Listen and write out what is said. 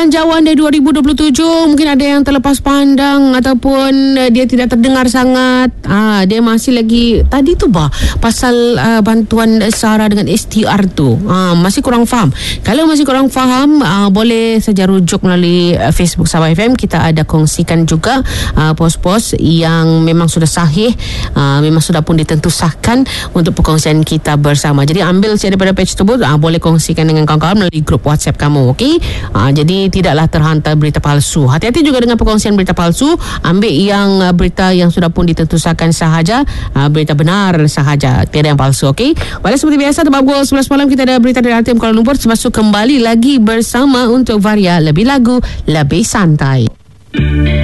belanjawan dari 2027 mungkin ada yang terlepas pandang ataupun dia tidak terdengar sangat. Dia masih lagi tadi tu pasal bantuan SARA dengan STR tu. Masih kurang faham. Kalau masih kurang faham, boleh saja rujuk melalui Facebook Sabah FM. Kita ada kongsikan juga pos-pos yang memang sudah sahih, memang sudah pun ditentusahkan untuk perkongsian kita bersama. Jadi ambil daripada page tersebut, boleh kongsikan dengan kawan-kawan melalui grup WhatsApp kamu, okey? Jadi tidaklah terhantar berita palsu. Hati-hati juga dengan perkongsian berita palsu. Ambil yang berita yang sudah pun ditentusahkan sahaja, berita benar sahaja, tiada yang palsu, okey? Baiklah, seperti biasa tempat pukul 11 malam kita ada berita dari RTM Kuala Lumpur. Lepas tu kembali lagi bersama untuk Varia, lebih lagu, lebih santai.